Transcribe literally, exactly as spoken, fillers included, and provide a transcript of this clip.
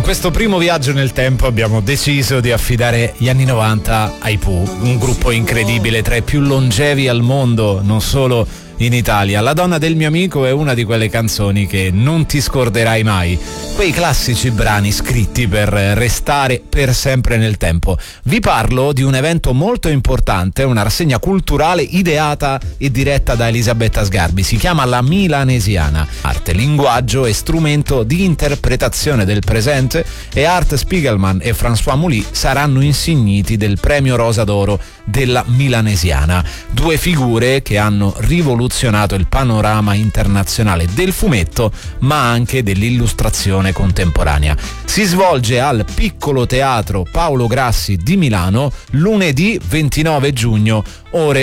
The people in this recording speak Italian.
questo primo viaggio nel tempo abbiamo deciso di affidare gli anni novanta ai Pooh, un gruppo incredibile, tra i più longevi al mondo, non solo in Italia. La donna del mio amico è una di quelle canzoni che non ti scorderai mai, quei classici brani scritti per restare per sempre nel tempo. Vi parlo di un evento molto importante, una rassegna culturale ideata e diretta da Elisabetta Sgarbi, si chiama La Milanesiana, arte, linguaggio e strumento di interpretazione del presente, e Art Spiegelman e François Mouly saranno insigniti del premio Rosa d'Oro della Milanesiana, due figure che hanno rivoluzionato il panorama internazionale del fumetto ma anche dell'illustrazione contemporanea. Si svolge al Piccolo Teatro Paolo Grassi di Milano lunedì ventinove giugno, ore